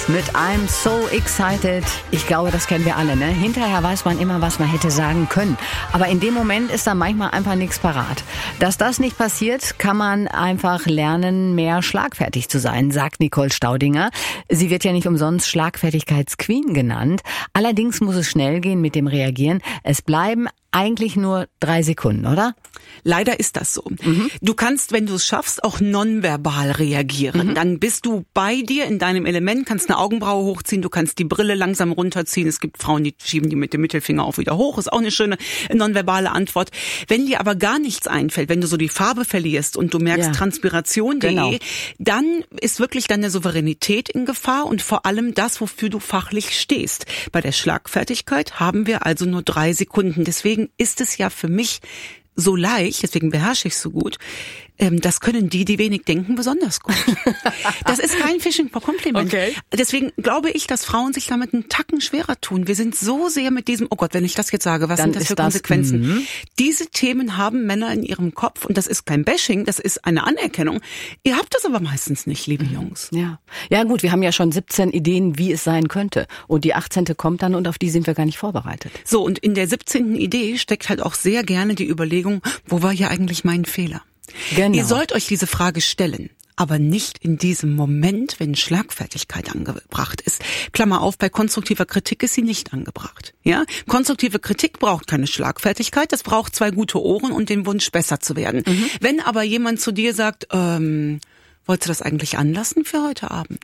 mit I'm so excited. Ich glaube, das kennen wir alle, ne? Hinterher weiß man immer, was man hätte sagen können. Aber in dem Moment ist da manchmal einfach nichts parat. Dass das nicht passiert, kann man einfach lernen, mehr schlagfertig zu sein, sagt Nicole Staudinger. Sie wird ja nicht umsonst Schlagfertigkeitsqueen genannt. Allerdings muss es schnell gehen mit dem Reagieren. Es bleiben eigentlich nur 3 Sekunden, oder? Leider ist das so. Du kannst, wenn du es schaffst, auch nonverbal reagieren. Dann bist du bei dir in deinem Element, kannst eine Augenbraue hochziehen, du kannst die Brille langsam runterziehen. Es gibt Frauen, die schieben die mit dem Mittelfinger auch wieder hoch. Ist auch eine schöne nonverbale Antwort. Wenn dir aber gar nichts einfällt, wenn du so die Farbe verlierst und du merkst Transpiration.de, genau, dann ist wirklich deine Souveränität in Gefahr und vor allem das, wofür du fachlich stehst. Bei der Schlagfertigkeit haben wir also nur 3 Sekunden. Deswegen ist es ja für mich so leicht, deswegen beherrsche ich es so gut, das können die wenig denken, besonders gut. Das ist kein Fishing for Compliment. Okay. Deswegen glaube ich, dass Frauen sich damit einen Tacken schwerer tun. Wir sind so sehr mit diesem, oh Gott, wenn ich das jetzt sage, was dann sind das für Konsequenzen? Diese Themen haben Männer in ihrem Kopf und das ist kein Bashing, das ist eine Anerkennung. Ihr habt das aber meistens nicht, liebe Jungs. Ja gut, wir haben ja schon 17 Ideen, wie es sein könnte. Und die 18. kommt dann und auf die sind wir gar nicht vorbereitet. So, und in der 17. Idee steckt halt auch sehr gerne die Überlegung, wo war hier eigentlich mein Fehler? Genau. Ihr sollt euch diese Frage stellen, aber nicht in diesem Moment, wenn Schlagfertigkeit angebracht ist. Klammer auf, bei konstruktiver Kritik ist sie nicht angebracht. Ja? Konstruktive Kritik braucht keine Schlagfertigkeit, das braucht 2 gute Ohren und den Wunsch, besser zu werden. Wenn aber jemand zu dir sagt, wolltest du das eigentlich anlassen für heute Abend?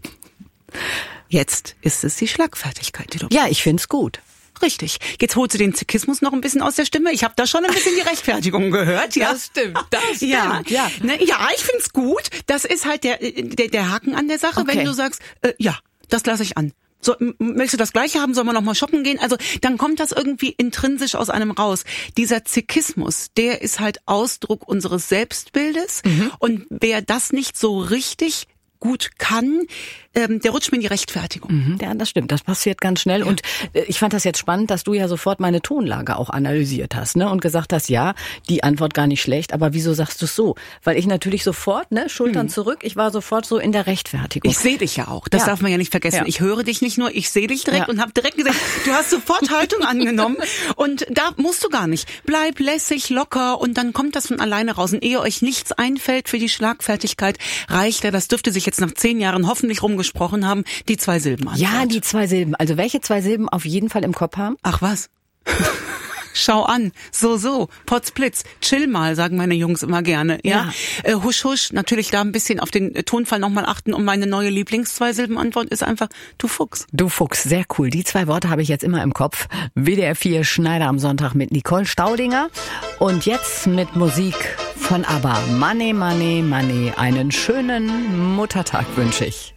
Jetzt ist es die Schlagfertigkeit, die du Ja, ich find's gut. Richtig. Jetzt holst du den Zykismus noch ein bisschen aus der Stimme. Ich habe da schon ein bisschen die Rechtfertigung gehört. Ja, Das stimmt. ja. Ne, ja, ich find's gut. Das ist halt der Haken an der Sache, Okay. wenn du sagst, ja, das lasse ich an. So, möchtest du das Gleiche haben? Sollen wir noch mal shoppen gehen? Also dann kommt das irgendwie intrinsisch aus einem raus. Dieser Zykismus, der ist halt Ausdruck unseres Selbstbildes. Und wer das nicht so richtig gut kann, der rutscht mir in die Rechtfertigung. Ja, das stimmt. Das passiert ganz schnell. Und ich fand das jetzt spannend, dass du ja sofort meine Tonlage auch analysiert hast, ne? Und gesagt hast, ja, die Antwort gar nicht schlecht, aber wieso sagst du es so? Weil ich natürlich sofort, ne, Schultern zurück, ich war sofort so in der Rechtfertigung. Ich sehe dich ja auch. Das darf man ja nicht vergessen. Ja. Ich höre dich nicht nur, ich sehe dich direkt und habe direkt gesagt, du hast sofort Haltung angenommen und da musst du gar nicht. Bleib lässig, locker und dann kommt das von alleine raus. Und ehe euch nichts einfällt für die Schlagfertigkeit, reicht ja, das dürfte sich jetzt nach 10 Jahren hoffentlich rumgesprochen haben, die 2 Silben an. Ja, die 2 Silben. Also welche 2 Silben auf jeden Fall im Kopf haben? Ach was? Schau an, so, Potzblitz, chill mal, sagen meine Jungs immer gerne. Ja, husch, husch, natürlich da ein bisschen auf den Tonfall nochmal achten und meine neue Lieblings-2-Silben-Antwort ist einfach, du Fuchs. Du Fuchs, sehr cool. Die 2 Worte habe ich jetzt immer im Kopf. WDR 4 Schneider am Sonntag mit Nicole Staudinger. Und jetzt mit Musik von ABBA. Money, Money, Money. Einen schönen Muttertag wünsche ich.